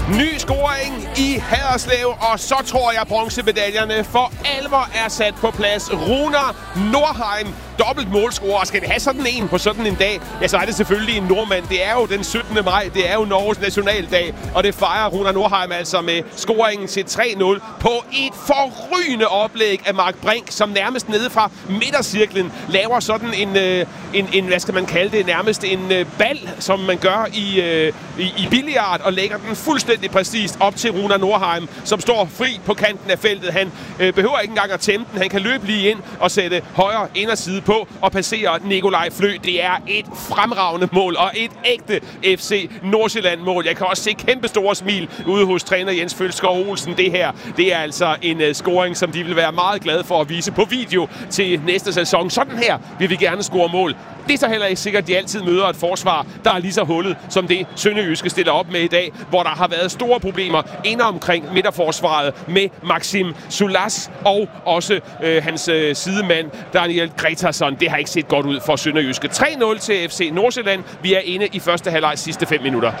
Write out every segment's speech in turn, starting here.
Ny scoring i Haderslev, og så tror jeg, bronzemedaljerne for alvor er sat på plads. Runar Nordheim, dobbelt målscorer. Skal det have sådan en på sådan en dag, ja, så er det selvfølgelig en nordmand. Det er jo den 17. maj, det er jo Norges nationaldag, og det fejrer Runar Nordheim altså med scoringen til 3-0 på et forrygende oplæg af Mark Brink, som nærmest nede fra midtercirklen laver sådan en hvad skal man kalde det, nærmest en bal, som man gør i billiard, og lægger den fuldstændig præcist op til Runar Nordheim, som står fri på kanten af feltet. Han behøver ikke engang at tæmme den. Han kan løbe lige ind og sætte højre inderside på og passere Nikolaj Flø. Det er et fremragende mål og et ægte FC Nordsjælland-mål. Jeg kan også se kæmpe store smil ude hos træner Jens Følskov Olsen. Det her, det er altså en scoring, som de vil være meget glade for at vise på video til næste sæson. Sådan her vil vi gerne score mål. Det er så heller ikke sikkert, at de altid møder et forsvar, der er lige så hullet som det Sønderjyske stiller op med i dag, hvor der har været store problemer inde omkring midterforsvaret med Maxim Sulas og også hans sidemand Daniel Gretarsson. Det har ikke set godt ud for Sønderjyske. 3-0 til FC Nordsjælland. Vi er inde i første halvleg sidste 5 minutter.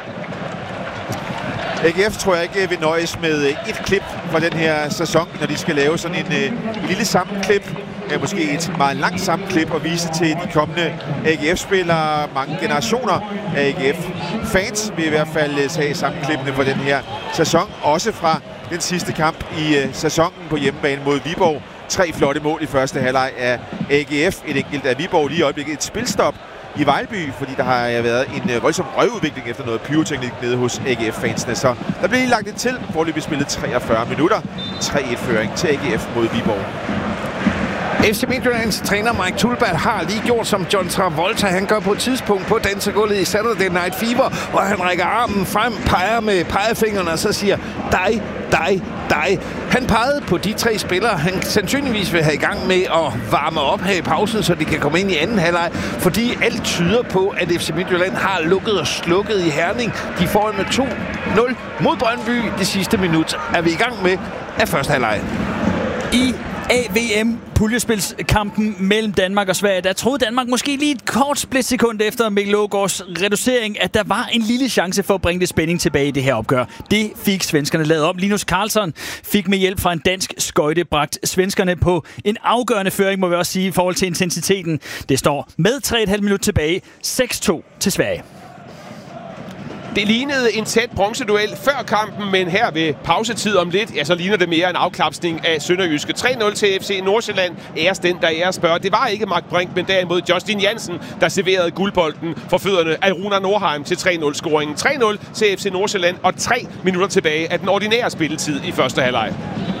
AGF tror jeg ikke vil nøjes med et klip fra den her sæson, når de skal lave sådan en lille sammenklip. Måske et meget langt sammenklip og vise til de kommende AGF-spillere. Mange generationer af AGF-fans vil i hvert fald tage sammenklippene for den her sæson. Også fra den sidste kamp i sæsonen på hjemmebane mod Viborg. 3 flotte mål i første halvleg af AGF. Et enkelt af Viborg lige i øjeblikket. Et spilstop i Vejlby, fordi der har været en voldsom røvudvikling efter noget pyroteknik nede hos AGF-fansene. Så der bliver lige lagt lidt til. Foreløbig spillet 43 minutter. 3-1-føring til AGF mod Viborg. FC Midtjyllands træner Mike Tulbert har lige gjort, som John Travolta han gør på et tidspunkt på dansegulvet i Saturday Night Fever, hvor han rækker armen frem, peger med pegefingrene og så siger, dig. Han pegede på de 3 spillere, han sandsynligvis vil have i gang med at varme op her i pausen, så de kan komme ind i anden halvleg, fordi alt tyder på, at FC Midtjylland har lukket og slukket i Herning. De får med 2-0 mod Brøndby. Det sidste minut er vi i gang med af første halvleg. I AVM-puljespilskampen mellem Danmark og Sverige, der troede Danmark måske lige et kort splitsekund efter Mikkel Aagaards reducering, at der var en lille chance for at bringe det spænding tilbage i det her opgør. Det fik svenskerne lavet om. Linus Karlsson fik med hjælp fra en dansk skøjte bragt svenskerne på en afgørende føring, må vi også sige, i forhold til intensiteten. Det står med 3,5 minutter tilbage. 6-2 til Sverige. Det lignede en tæt bronzeduel før kampen, men her ved pausetid om lidt, ja, så ligner det mere en afklapsning af Sønderjyske. 3-0 til FC Nordsjælland. Æres den, der æres spørger. Det var ikke Mark Brink, men derimod Justin Jansen, der serverede guldbolden for fødderne af Runar Nordheim til 3-0-scoringen. 3-0 til FC Nordsjælland, og 3 minutter tilbage af den ordinære spilletid i første halvleg.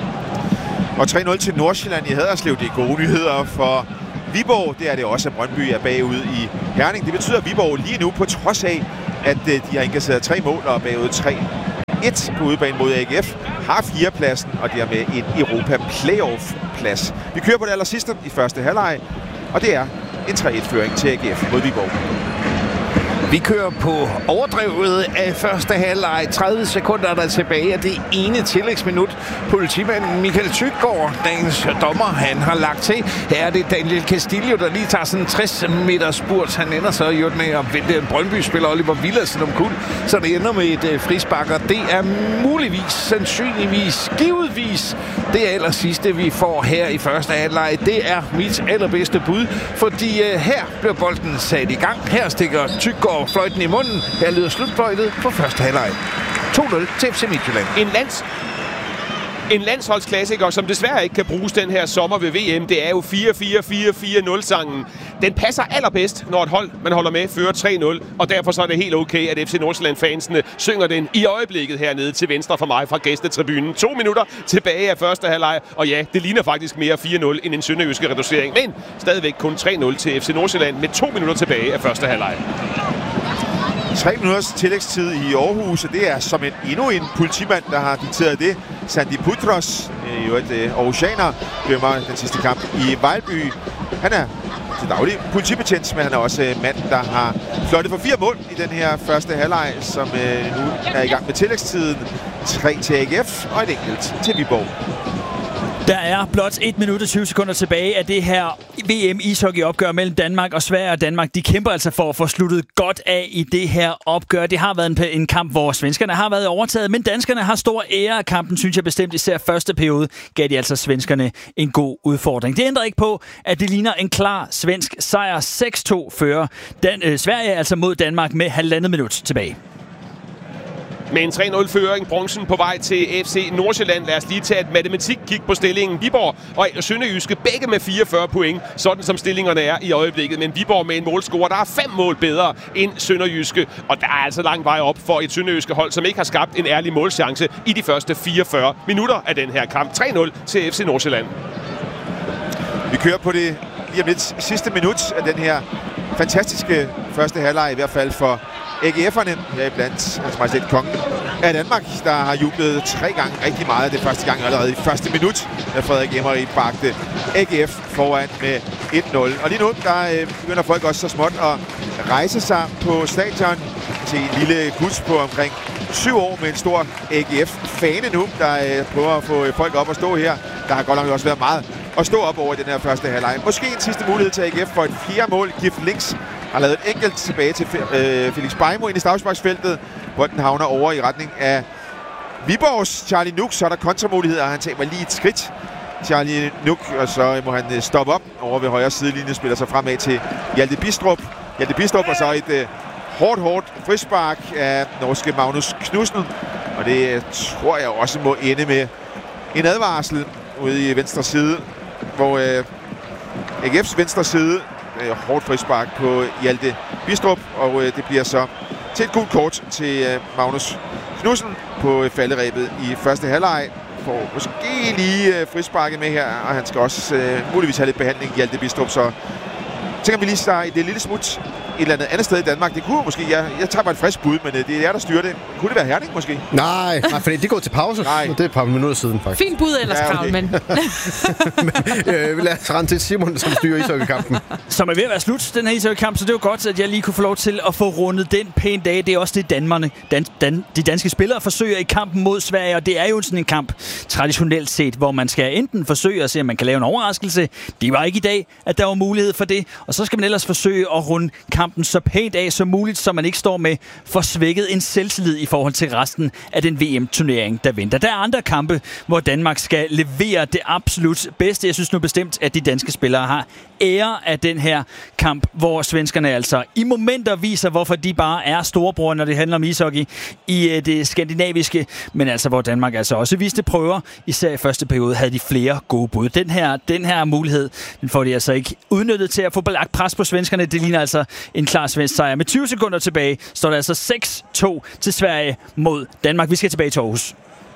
Og 3-0 til Nordsjælland i Haderslev. Det er gode nyheder for Viborg. Det er det også, at Brøndby er bagud i Herning. Det betyder, at Viborg lige nu, på trods af, at de har indkasseret 3 mål og bagud 3-1 på udebane mod AGF, har 4-pladsen, og dermed en Europa-playoff-plads. Vi kører på det allersidste i første halvleg, og det er en 3-1-føring til AGF mod Viborg. Vi kører på overdrevet af første halvleg. 30 sekunder der tilbage af det ene tillægsminut. Politimanden Michael Tyggaard, dagens dommer, han har lagt til. Her er det Daniel Castillo, der lige tager sådan en 60 meter spurt. Han ender så i med at vente en Brøndby-spiller Oliver Villadsen om kul. Så det ender med et frispark, og det er muligvis, sandsynligvis, givetvis det aller sidste, vi får her i første halvleg. Det er mit allerbedste bud, fordi her bliver bolden sat i gang. Her stikker Tyggaard fløjten i munden. Her lyder slutfløjtet på første halvleg. 2-0 til FC Midtjylland. En landsholdsklassiker, som desværre ikke kan bruges den her sommer ved VM, det er jo 4-4-4-4-0-sangen. Den passer allerbedst, når et hold, man holder med, fører 3-0, og derfor så er det helt okay, at FC Nordsjælland-fansene synger den i øjeblikket hernede til venstre for mig fra gæstetribunen. 2 minutter tilbage af første halvleg, og ja, det ligner faktisk mere 4-0 end en sønderjyske reducering, men stadigvæk kun 3-0 til FC Nordsjælland med 2 minutter tilbage af første halvleg. 3 minutters tillægstid i Aarhus, og det er som endnu en politimand, der har dikteret det. Sandy Putros, jo et aarhusianer, dømmer den sidste kamp i Vejlby. Han er til daglig politibetjent, men han er også mand, der har flottet for 4 mål i den her første halvleg, som nu er i gang med tillægstiden. 3 til AGF og et enkelt til Viborg. Der er blot 1 minut og 20 sekunder tilbage af det her VM ishockey-opgør mellem Danmark og Sverige, og Danmark de kæmper altså for at få sluttet godt af i det her opgør. Det har været en kamp, hvor svenskerne har været overtaget, men danskerne har stor ære af kampen, synes jeg bestemt. Især første periode gav de altså svenskerne en god udfordring. Det ændrer ikke på, at det ligner en klar svensk sejr. 6-2 fører Sverige altså mod Danmark med 1,5 minut tilbage. Med en 3-0-føring, bronzen på vej til FC Nordsjælland. Lad os lige tage et matematik-kig på stillingen. Viborg og Sønderjyske begge med 44 point, sådan som stillingerne er i øjeblikket. Men Viborg med en målscorer, der er 5 mål bedre end Sønderjyske. Og der er altså lang vej op for et sønderjyske hold, som ikke har skabt en ærlig målchance i de første 44 minutter af den her kamp. 3-0 til FC Nordsjælland. Vi kører på det lige om lidt sidste minut af den her fantastiske første halvleg, i hvert fald for AGF'erne, heriblandt Hans Majestæt Kongen af Danmark, der har jublet 3 gange rigtig meget. Det første gang allerede i første minut, da Frederik Emery bragte AGF foran med 1-0. Og lige nu, der begynder folk også så småt at rejse sig på stadion til en lille gut på omkring 7 år med en stor AGF-fane nu, der prøver at få folk op at stå her. Der har godt nok også været meget at stå op over i den her første halvleg. Måske en sidste mulighed til AGF for et 4. mål. Gift Links har lavet et enkelt tilbage til Felix Beijmo ind i straffesparksfeltet, hvor den havner over i retning af Viborgs Charlie Nuk. Så er der kontramuligheder, og han tager lige et skridt, Charlie Nuk, og så må han stoppe op over ved højre sidelinje, spiller sig fremad til Hjalte Bistrup. Hjalte Bistrup, og så et hårdt frispark af norske Magnus Knudsen. Og det tror jeg også må ende med en advarsel ude i venstre side, hvor AGF's venstre side hårdt frispark på Hjalte Bistrup, og det bliver så til et gult kort til Magnus Knudsen på falderebet i første halvleg. Får måske lige frisparket med her, og han skal også muligvis have lidt behandling, Hjalte Bistrup, så tænker vi lige så det lille smut et eller andet sted i Danmark. Det kunne måske, jeg tager bare et frisk bud, men det er jer, der styrer det. Kunne det være Herning måske? Nej, for det går til pause. Nej. Det er et par minutter siden, faktisk. Fint bud ellers, ja, okay. Men lad os rende til Simon, som styrer ishockeykampen. Som er ved at være slut, den her ishockeykamp, så det er jo godt, at jeg lige kunne få lov til at få rundet den pænt af. Det er også det, de danske spillere forsøger i kampen mod Sverige, og det er jo sådan en kamp, traditionelt set, hvor man skal enten forsøge at se, om man kan lave en overraskelse. Det var ikke i dag, at der var mulighed for det, og så skal man ellers forsøge at runde kampen så pænt af som muligt, så man ikke står med forsvækket en selvtillid i forhold til resten af den VM-turnering, der venter. Der er andre kampe, hvor Danmark skal levere det absolut bedste. Jeg synes nu bestemt, at de danske spillere har ære af den her kamp, hvor svenskerne altså i momenter viser, hvorfor de bare er storebror, når det handler om ishockey i det skandinaviske, men altså hvor Danmark altså også viste prøver. Især i første periode havde de flere gode bud. Den her mulighed, den får de altså ikke udnyttet til at få lagt pres på svenskerne. Det ligner altså en klar svensk sejr. Med 20 sekunder tilbage står der altså 6-2 til Sverige mod Danmark. Vi skal tilbage til Aarhus.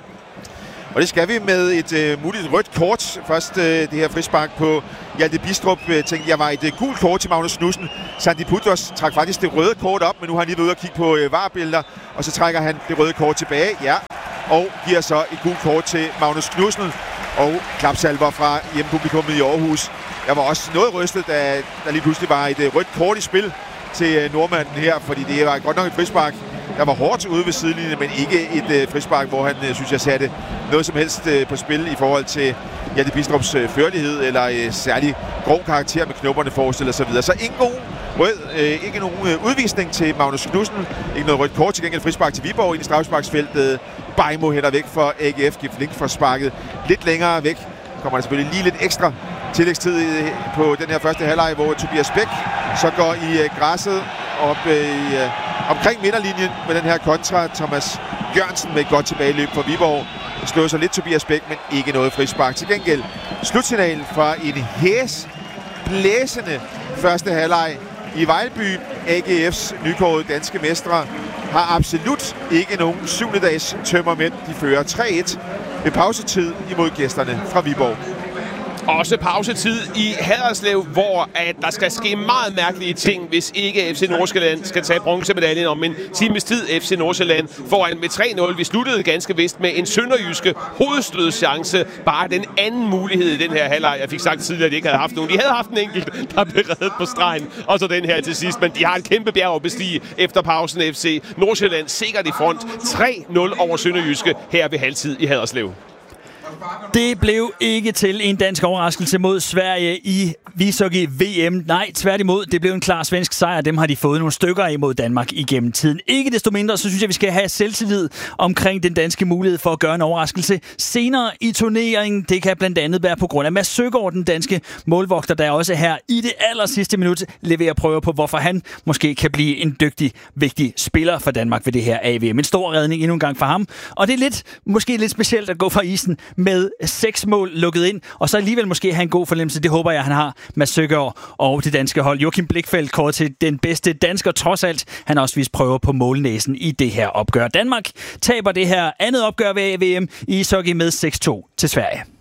Og det skal vi med et muligt rødt kort. Først det her frispark på Hjalte Bistrup. Tænkte jeg var et gult kort til Magnus Knudsen. Sandy Putos trak faktisk det røde kort op, men nu har han lige været ude og kigge på VAR-billeder, og så trækker han det røde kort tilbage. Ja, og giver så et gult kort til Magnus Knudsen. Og klapsalver fra hjemmepublikummet i Aarhus. Jeg var også noget rystet, da der lige pludselig var et rødt kort i spil til nordmanden her, fordi det var godt nok et frispark, der var hårdt ude ved sidelinjen, men ikke et frispark, hvor han, synes jeg, satte noget som helst på spil i forhold til Hjalte Bistrups førlighed, eller særlig grov karakter med knopperne forestillet osv. Så ingen god rød, ikke nogen udvisning til Magnus Knudsen, ikke noget rødt kort, til gengæld frispark til Viborg ind i straffesparksfeltet. Beijmo hætter væk for AGF, Gift Link for sparket lidt længere væk. Kommer der selvfølgelig lige lidt ekstra tillægstid på den her første halvleg, hvor Tobias Bæk så går i græsset op omkring midterlinjen med den her kontra. Thomas Jørgensen med et godt tilbageløb for Viborg. Slår sig lidt Tobias Bæk, men ikke noget frispark. Til gengæld slutsignal fra en blæsende første halvleg i Vejlby. AGF's nykårede danske mestre har absolut ikke nogen 7-dages tømmermænd. De fører 3-1 ved pausetid imod gæsterne fra Viborg. Også pausetid i Haderslev, hvor at der skal ske meget mærkelige ting, hvis ikke FC Nordsjælland skal tage bronzemedaljen om en times tid. FC Nordsjælland foran med 3-0. Vi sluttede ganske vist med en sønderjyske hovedstødschance. Bare den anden mulighed i den her halvleg. Jeg fik sagt tidligere, at de ikke havde haft nogen. De havde haft en enkelt, der blev reddet på stregen. Og så den her til sidst. Men de har et kæmpe bjerg at bestige efter pausen. FC Nordsjælland sikkert i front. 3-0 over sønderjyske her ved halvtid i Haderslev. Det blev ikke til en dansk overraskelse mod Sverige i ishockey VM. Nej, tværtimod, det blev en klar svensk sejr. Dem har de fået nogle stykker af mod Danmark igennem tiden. Ikke desto mindre, så synes jeg, vi skal have selvtillid omkring den danske mulighed for at gøre en overraskelse senere i turneringen. Det kan blandt andet være på grund af Mads Søgaard, den danske målvogter, der også her i det aller sidste minut leverer prøver på, hvorfor han måske kan blive en dygtig, vigtig spiller for Danmark ved det her AVM. En stor redning endnu en gang for ham. Og det er måske lidt specielt at gå fra isen med 6 mål lukket ind, og så alligevel måske have en god fornemmelse. Det håber jeg, han har, Mads Søgaard og det danske hold. Joachim Blichfeldt kåret til den bedste dansker trods alt. Han har også vist prøver på målnæsen i det her opgør. Danmark taber det her andet opgør ved AVM i ishockey med 6-2 til Sverige.